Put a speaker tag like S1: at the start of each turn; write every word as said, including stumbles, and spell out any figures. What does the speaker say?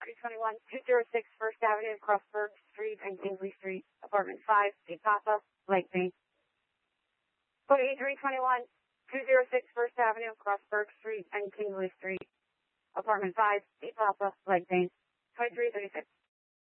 S1: three twenty-one, two oh six First Avenue, Crossburg Street and Kingsley Street, apartment five, Big Papa, Lake Bay. Code three twenty-one, two oh six First Avenue, Crossburg Street and Kingsley Street, apartment five, Big Papa, Lake Bay. twenty-three thirty-six.